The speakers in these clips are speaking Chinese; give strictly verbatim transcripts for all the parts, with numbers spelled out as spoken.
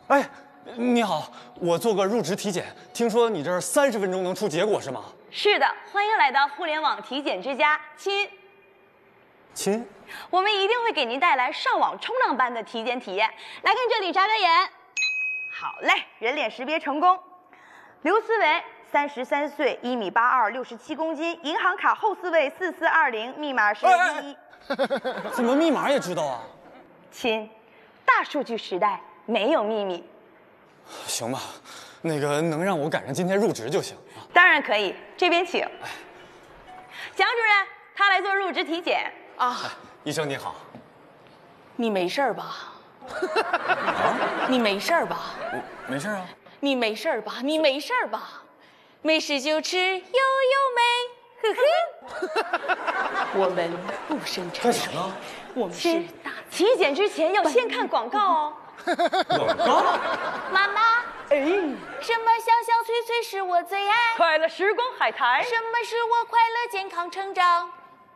哎，你好，我做个入职体检，听说你这儿三十分钟能出结果是吗？ 是的，欢迎来到互联网体检之家，亲。 亲， 我们一定会给您带来上网冲浪般的体检体验。来看这里，眨眨眼。好嘞，人脸识别成功。刘思维，三十三岁，一米八二，六十七公斤，银行卡后四位四四二零，密码是一一。 怎么密码也知道啊？ 亲，大数据时代没有秘密。 行吧，那个能让我赶上今天入职就行啊。 当然可以，这边请。蒋主任，他来做入职体检啊。 医生你好， 你没事吧？啊？你没事吧？ 没事啊。 你没事吧？你没事吧？没事就吃悠悠美，呵呵。我们不生产。 干什么？ 我们是大体检之前要先看广告哦。 广告？ 妈妈，哎，什么香香脆脆是我最爱？ 快乐时光海苔。 什么是我快乐健康成长？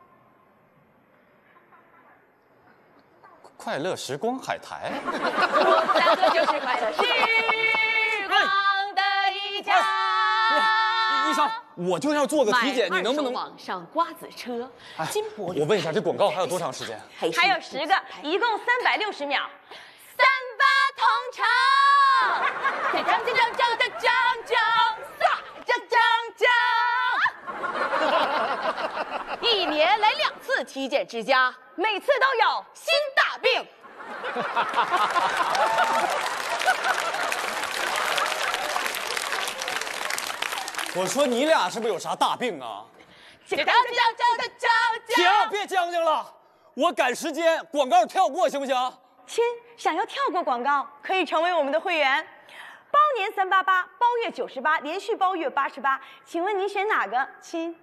快乐时光海苔。 我们两个就是快乐时光的一家。 哎、医生，我就要做个体检，你能不能网上瓜子车？ 哎， 金箔。 我问一下，这广告还有多长时间？ 还有十个，一共三百六十秒。 三八同城，锵锵锵锵锵锵锵锵锵锵锵，一年来两次体检之家， 每次都有新大病。 我说你俩是不是有啥大病啊？ 锵锵锵锵锵锵！ 行，别将就了，我赶时间，广告跳过行不行？ 亲，想要跳过广告，可以成为我们的会员，包年三八八，包月九十八，连续包月八十八。请问您选哪个？亲。